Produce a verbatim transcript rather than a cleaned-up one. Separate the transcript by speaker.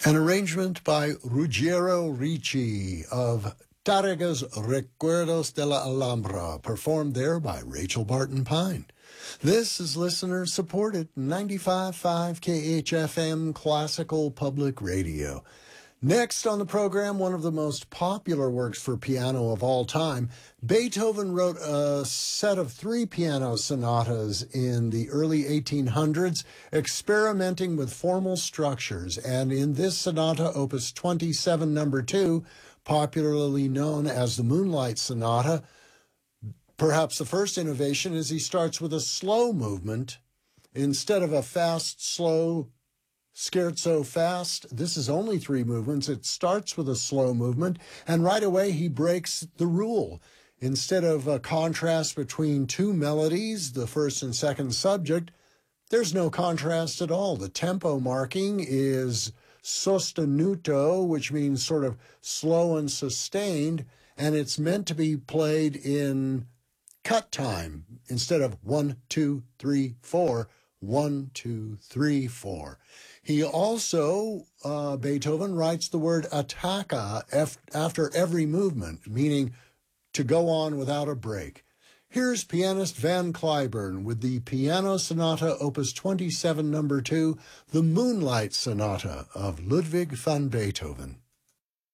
Speaker 1: An arrangement by Ruggiero Ricci of Tárrega's Recuerdos de la Alhambra, performed there by Rachel Barton Pine. This is listener-supported ninety-five point five K H F M Classical Public Radio. Next on the program, one of the most popular works for piano of all time. Beethoven wrote a set of three piano sonatas in the early eighteen hundreds, experimenting with formal structures. And in this sonata, Opus twenty-seven, number two, popularly known as the Moonlight Sonata, perhaps the first innovation is he starts with a slow movement instead of a fast, slow, scherzo fast. This is only three movements. It starts with a slow movement, and right away he breaks the rule. Instead of a contrast between two melodies, the first and second subject, there's no contrast at all. The tempo marking is sostenuto, which means sort of slow and sustained, and it's meant to be played in cut time instead of one, two, three, four, one, two, three, four. He also, uh, Beethoven, writes the word attacca af- after every movement, meaning to go on without a break. Here's pianist Van Cliburn with the Piano Sonata Opus twenty-seven, number two, the Moonlight Sonata of Ludwig van Beethoven.